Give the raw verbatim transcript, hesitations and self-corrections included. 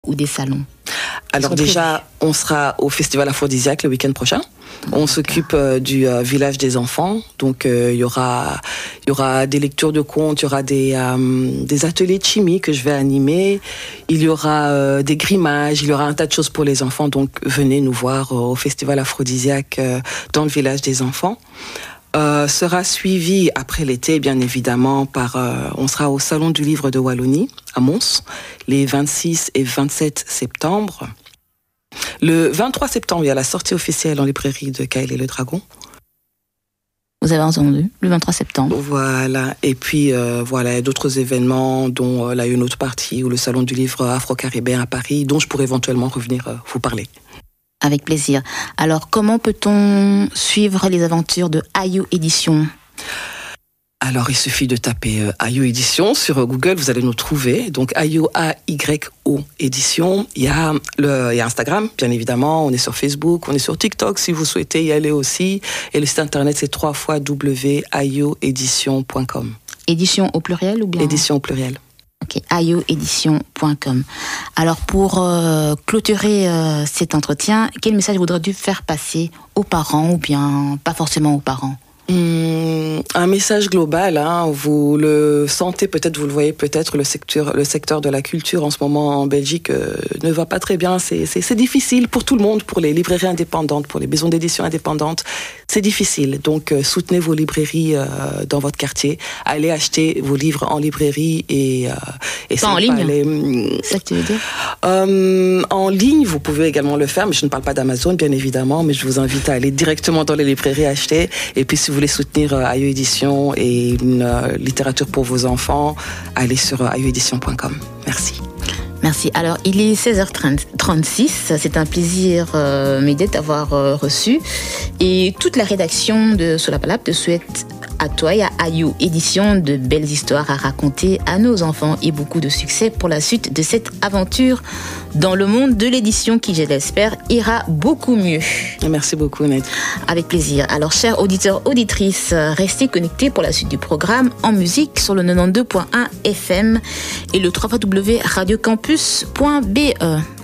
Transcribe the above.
ou des salons? Alors déjà, on sera au Festival Aphrodisiaque le week-end prochain. On s'occupe euh, du euh, village des enfants. Donc, il euh, y aura, il y aura des lectures de contes, il y aura des, euh, des ateliers de chimie que je vais animer. Il y aura euh, des grimages, il y aura un tas de choses pour les enfants. Donc, venez nous voir euh, au Festival Aphrodisiaque euh, dans le village des enfants. Euh, sera suivi après l'été, bien évidemment, par. Euh, on sera au Salon du Livre de Wallonie à Mons, les vingt-six et vingt-sept septembre. Le vingt-trois septembre, il y a la sortie officielle en librairie de Kyle et le Dragon. Vous avez entendu, le vingt-trois septembre. Voilà, et puis euh, voilà, il y a d'autres événements, dont euh, là, une autre partie, ou le Salon du Livre afro-caribéen à Paris, dont je pourrais éventuellement revenir euh, vous parler. Avec plaisir. Alors, comment peut-on suivre les aventures de Ayo Édition ? Alors, il suffit de taper euh, Ayo Édition sur Google, vous allez nous trouver. Donc, Ayo, A Y O Édition. Il y a le, il y a Instagram, bien évidemment. On est sur Facebook, on est sur TikTok, si vous souhaitez y aller aussi. Et le site internet, c'est w w w point ayo édition point com. Édition au pluriel ou bien ? Édition au pluriel. Ok, ayo édition point com. Alors, pour euh, clôturer euh, cet entretien, quel message voudrais-tu faire passer aux parents ou bien pas forcément aux parents ? Hum, un message global, hein, vous le sentez peut-être, vous le voyez peut-être, le secteur, le secteur de la culture en ce moment en Belgique euh, ne va pas très bien. C'est, c'est, c'est difficile pour tout le monde, pour les librairies indépendantes, pour les maisons d'édition indépendantes. C'est difficile. Donc euh, soutenez vos librairies euh, dans votre quartier. Allez acheter vos livres en librairie et, euh, et pas en ligne. Les... C'est ça que tu veux dire ? euh, En ligne, vous pouvez également le faire, mais je ne parle pas d'Amazon, bien évidemment. Mais je vous invite à aller directement dans les librairies acheter. Et puis si vous voulez soutenir euh, Ayo Édition et une euh, littérature pour vos enfants, allez sur euh, ayo édition point com. Merci. Merci. Alors, il est seize heures trente-six. C'est un plaisir, euh, Médée, de t'avoir euh, reçu. Et toute la rédaction de Sur la Palabre te souhaite à toi et à Ayo Édition de belles histoires à raconter à nos enfants et beaucoup de succès pour la suite de cette aventure dans le monde de l'édition qui, je l'espère, ira beaucoup mieux. Merci beaucoup, Ned. Avec plaisir. Alors, chers auditeurs, auditrices, restez connectés pour la suite du programme en musique sur le quatre-vingt-douze point un F M et le w w w point radio campus point b e.